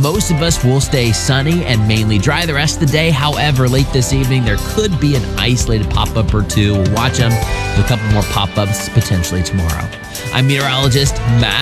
most of us will stay sunny and mainly dry the rest of the day. However, late this evening, there could be an isolated pop-up or two. We'll watch them. A couple more pop-ups potentially tomorrow. I'm meteorologist Matt